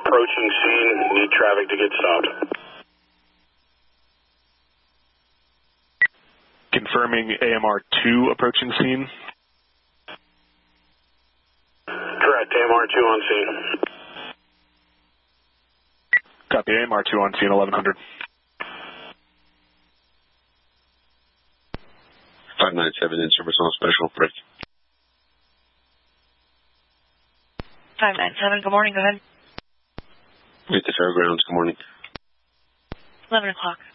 approaching scene. Need traffic to get stopped. Confirming AMR 2 approaching scene. Correct, AMR 2 on scene. Copy, AMR 2 on scene, 1100. 597 in service on special break. 597, good morning, go ahead. With the fairgrounds, good morning. 11 o'clock.